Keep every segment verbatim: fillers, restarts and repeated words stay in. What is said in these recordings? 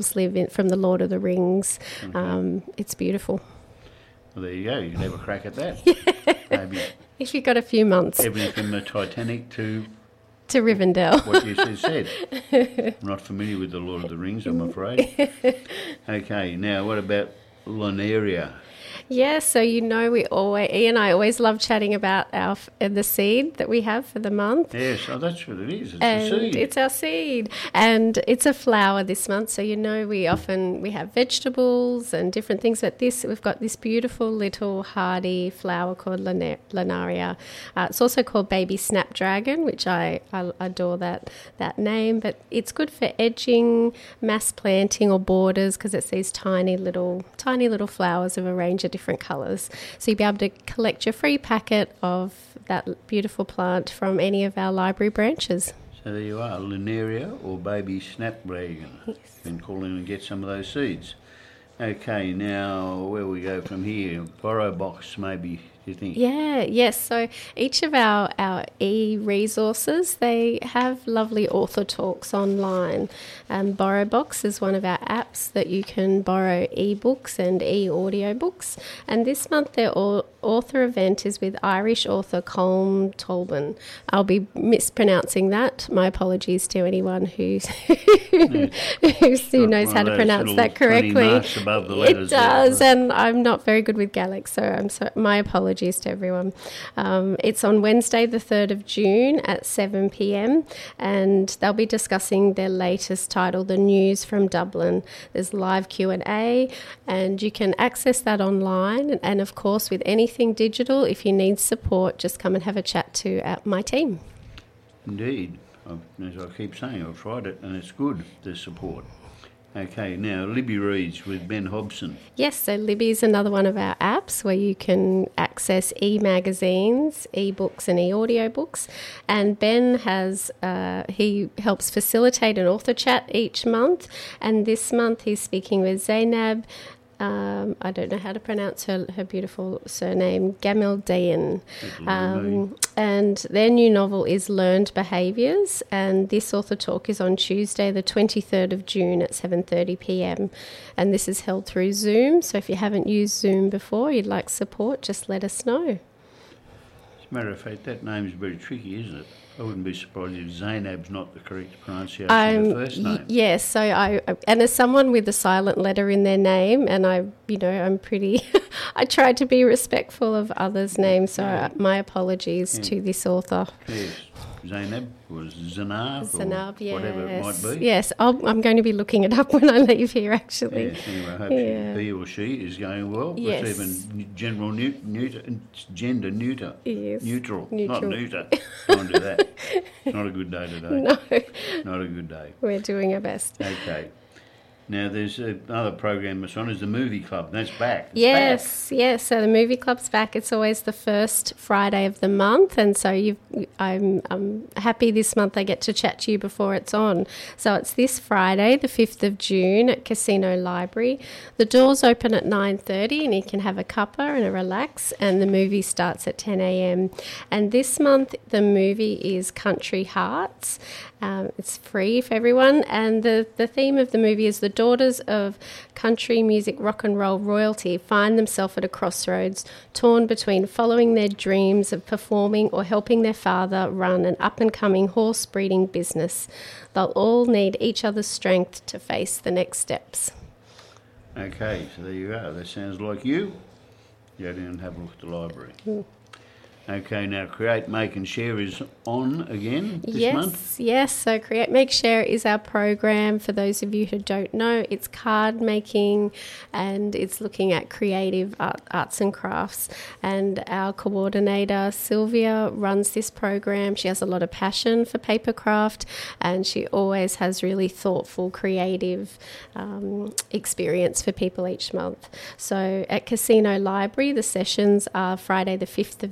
live in, from the Lord of the Rings. Okay. Um, it's beautiful. Well, there you go. You can have a crack at that. Yeah. Maybe if you've got a few months. everything from the Titanic to to Rivendell. What you just said. I'm not familiar with the Lord of the Rings, I'm afraid. Okay, now what about Lunaria? Yeah, so you know we always, Ian and I always love chatting about our uh, the seed that we have for the month. Yes, oh, that's what it is. It's and a seed. It's our seed. And it's a flower this month, so you know we often, we have vegetables and different things, but this, we've got this beautiful little hardy flower called Luna- Lunaria. Uh, it's also called baby snapdragon, which I, I adore that, that name, but it's good for edging, mass planting or borders because it's these tiny little, tiny little flowers of a range of different different colours. So you'll be able to collect your free packet of that beautiful plant from any of our library branches. So there you are, Lunaria or baby snapdragon. Yes. You can call in and get some of those seeds. Okay, now where we go from here? Borrow box maybe, do you think? Yeah, yes. So each of our, our e-resources, they have lovely author talks online. Um, BorrowBox is one of our apps that you can borrow e-books and e-audiobooks. And this month their au- author event is with Irish author Colm Tolban. I'll be mispronouncing that. My apologies to anyone who's who, who knows how to pronounce that correctly. Above the letters it does, there. and I'm not very good with Gaelic, so I'm so my apologies to everyone. Um, it's on Wednesday, the third of June at seven p.m, and they'll be discussing their latest title, The News from Dublin. There's live Q and A, and you can access that online. And, and of course, with anything digital, if you need support, just come and have a chat to uh, my team. Indeed. I've, as I keep saying, I've tried it, and it's good, the support. Okay, now Libby reads with Ben Hobson. Yes, so Libby is another one of our apps where you can access e-magazines, e-books and e-audiobooks. And Ben has, uh, he helps facilitate an author chat each month. And this month he's speaking with Zainab, Um, I don't know how to pronounce her, her beautiful surname, Gamildayan. Um, and their new novel is Learned Behaviours, and this author talk is on Tuesday, the twenty-third of June at seven thirty p.m. And this is held through Zoom, so if you haven't used Zoom before, you'd like support, just let us know. As a matter of fact, that name's very tricky, isn't it? I wouldn't be surprised if Zainab's not the correct pronunciation um, of the first name. Y- yes, so I, and as someone with a silent letter in their name, and I, you know, I'm pretty, I try to be respectful of others' names, so Yeah. my apologies Yeah. to this author. Yes, Zainab or Zanab, Zanab, or yes. whatever it might be. Yes, I'll, I'm going to be looking it up when I leave here, actually. Yes, anyway, I hope Yeah. she, he or she is going well. Yes. It's even general new, neuter, it's gender neuter. Yes. Neutral, Neutral. not neuter. Don't do that. It's not a good day today. No, Not a good day. we're doing our best. Okay. Now, there's another program that's on, is the Movie Club. That's back. It's Yes, back. yes. So the movie club's back. It's always the first Friday of the month, and so you've, I'm I'm happy this month I get to chat to you before it's on. So it's this Friday, the fifth of June, at Casino Library. The doors open at nine thirty, and you can have a cuppa and a relax. And the movie starts at ten a.m. And this month the movie is Country Hearts. Um, it's free for everyone, and the, the theme of the movie is the daughters of country music rock and roll royalty find themselves at a crossroads, torn between following their dreams of performing or helping their father run an up-and-coming horse breeding business. They'll all need each other's strength to face the next steps. Okay, so there you go. That sounds like you. Go down and have a look at the library. Mm. Okay, now Create, Make and Share is on again this yes, month. Yes, so Create, Make, Share is our program. For those of you who don't know, it's card making and it's looking at creative art, arts and crafts. And our coordinator, Sylvia, runs this program. She has a lot of passion for paper craft and she always has really thoughtful, creative um, experience for people each month. So at Casino Library, the sessions are Friday the fifth of June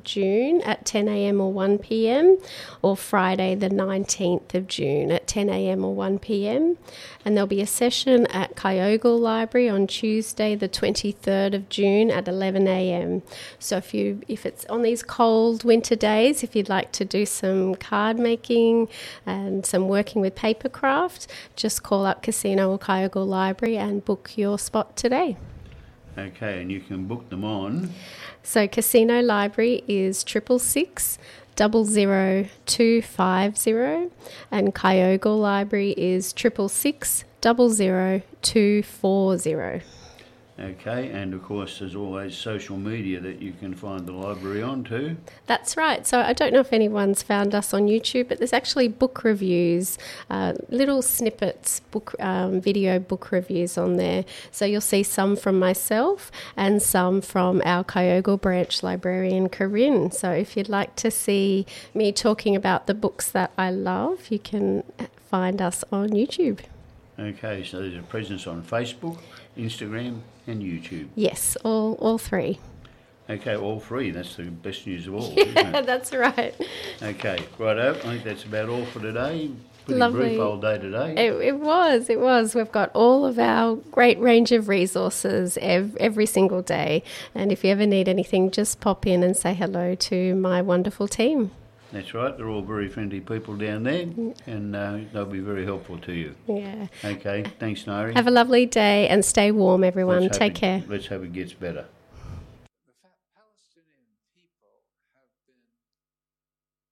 June at ten a.m. or one p.m, or Friday the nineteenth of June at ten a.m. or one p.m. And there'll be a session at Kyogle Library on Tuesday the twenty-third of June at eleven a.m. So if you if it's on these cold winter days, if you'd like to do some card making and some working with paper craft, just call up Casino or Kyogle Library and book your spot today. Okay, and you can book them on. So Casino Library is triple six double zero two five zero, and Kyogle Library is triple six double zero two four zero. Okay, and of course there's always social media that you can find the library on too. That's right. So I don't know if anyone's found us on YouTube, but there's actually book reviews, uh, little snippets, book um, video book reviews on there. So you'll see some from myself and some from our Kyogle branch librarian, Corinne. So if you'd like to see me talking about the books that I love, you can find us on YouTube. Okay, so there's a presence on Facebook, Instagram and YouTube. Yes, all all three. Okay, all three. That's the best news of all, isn't Yeah, it? that's right. Okay, righto. I think that's about all for today. Pretty Lovely. brief old day today. It, it was, it was. We've got all of our great range of resources ev- every single day. And if you ever need anything, just pop in and say hello to my wonderful team. That's right. They're all very friendly people down there, and uh, they'll be very helpful to you. Yeah. Okay, thanks, Nairi. Have a lovely day and stay warm, everyone. Let's hope Take it- care. Let's hope it gets better.